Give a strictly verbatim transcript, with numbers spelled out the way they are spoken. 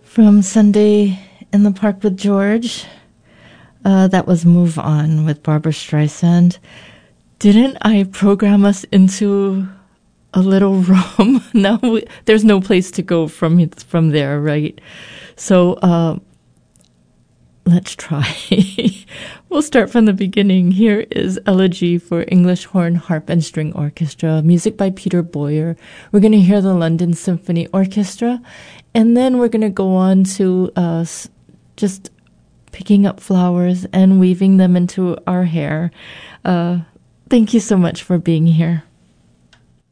From Sunday in the Park with George, uh, that was Move On with Barbra Streisand. Didn't I program us into a little room? Now we, there's no place to go from from there, right? So uh, let's try. We'll start from the beginning. Here is Elegy for English Horn, Harp, and String Orchestra, music by Peter Boyer. We're going to hear the London Symphony Orchestra, and then we're going to go on to uh, just picking up flowers and weaving them into our hair. Uh, thank you so much for being here.